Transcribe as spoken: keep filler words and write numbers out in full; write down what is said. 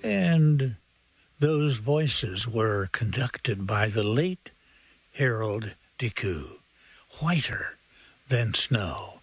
And those voices were conducted by the late Harold Decoux, whiter than snow.